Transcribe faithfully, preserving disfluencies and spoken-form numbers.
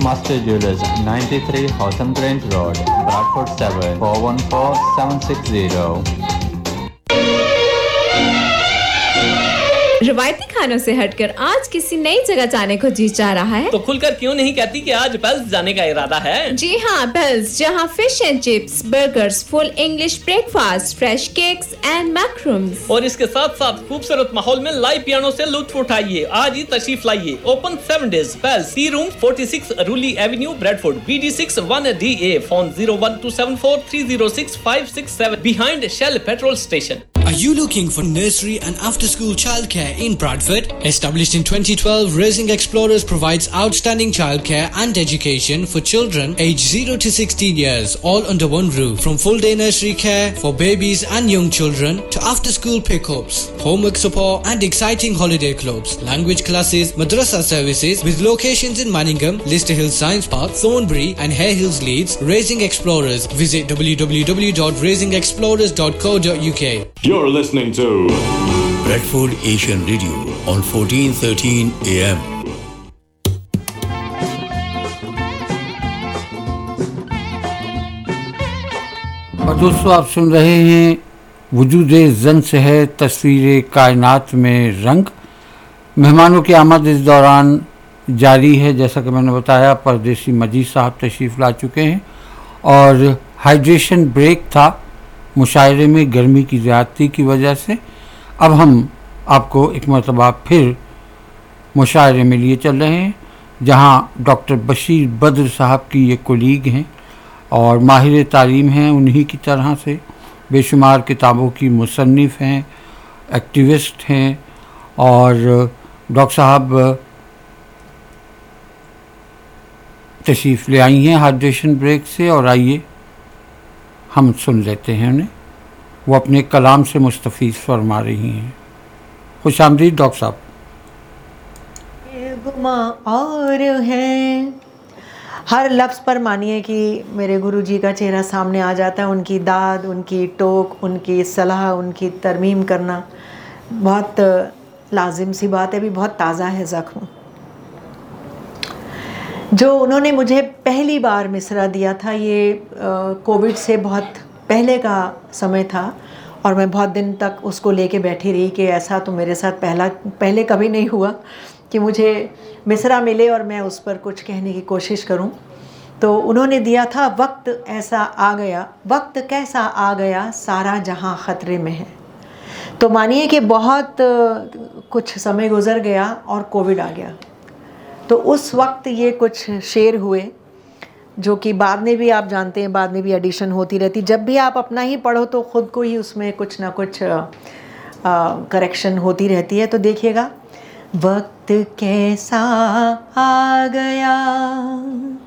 Master Jewelers, ninety-three Hotham Grange Road, Bradford seven four one four seven six zero. रवायती खानों से हटकर आज किसी नई जगह जाने को जी चाह रहा है तो खुलकर क्यों नहीं कहती कि आज पेल्स जाने का इरादा है। जी हाँ, पेल्स, जहाँ fish and chips, burgers, full English breakfast, fresh cakes and मैक्रूम्स और इसके साथ साथ खूबसूरत माहौल में लाइव पियानो से लुत्फ उठाइए। आज ही तशरीफ लाइए। Open seven days. Pails, T room छियालीस रूली Avenue, Bradford, B D six one D A. Phone zero one two seven four three zero six five six seven behind Shell petrol station. Are you looking for nursery and after-school childcare in Bradford? Established in twenty twelve, Raising Explorers provides outstanding childcare and education for children aged zero to sixteen years, all under one roof. From full-day nursery care for babies and young children to after-school pickups, homework support and exciting holiday clubs, language classes, madrasa services with locations in Manningham, Lister Hill Science Park, Thornbury and Hare Hills, Leeds. Raising Explorers. Visit w w w dot raising explorers dot co dot u k. You're listening to Bradford Asian Radio on fourteen thirteen A M. और दोस्तों, आप सुन रहे हैं वजूदे ज़न से है तस्वीर कायनात में रंग। मेहमानों की आमद इस दौरान जारी है। जैसा कि मैंने बताया, परदेसी मजीद साहब तशरीफ़ ला चुके हैं और हाइड्रेशन ब्रेक था मुशायरे में गर्मी की ज़्यादती की वजह से। अब हम आपको एक मरतबा फिर मुशायरे में लिए चल रहे हैं, जहां डॉक्टर बशीर बद्र साहब की ये कोलीग हैं और माहिर तालीम हैं। उन्हीं की तरह से बेशुमार किताबों की मुसन्निफ़ हैं, एक्टिविस्ट हैं। और डॉक्टर साहब तशरीफ़ ले आई हैं हाइड्रेशन ब्रेक से, और आइए हम सुन लेते हैं उन्हें। वो अपने कलाम से मुस्तफ़ीज़ फरमा रही हैं। खुश आमदीद डॉक्टर साहब। गुमा और है, हर लफ्ज़ पर मानिए कि मेरे गुरुजी का चेहरा सामने आ जाता है। उनकी दाद, उनकी टोक, उनकी सलाह, उनकी तरमीम करना बहुत लाजिम सी बात है। भी बहुत ताज़ा है ज़ख्म। जो उन्होंने मुझे पहली बार मिसरा दिया था, ये कोविड से बहुत पहले का समय था और मैं बहुत दिन तक उसको लेके बैठी रही कि ऐसा तो मेरे साथ पहला पहले कभी नहीं हुआ कि मुझे मिसरा मिले और मैं उस पर कुछ कहने की कोशिश करूं। तो उन्होंने दिया था, वक्त ऐसा आ गया, वक्त कैसा आ गया, सारा जहां ख़तरे में है। तो मानिए कि बहुत कुछ समय गुज़र गया और कोविड आ गया। तो उस वक्त ये कुछ शेर हुए जो कि बाद में भी आप जानते हैं, बाद में भी एडिशन होती रहती। जब भी आप अपना ही पढ़ो तो ख़ुद को ही उसमें कुछ ना कुछ करेक्शन होती रहती है। तो देखिएगा, वक्त कैसा आ गया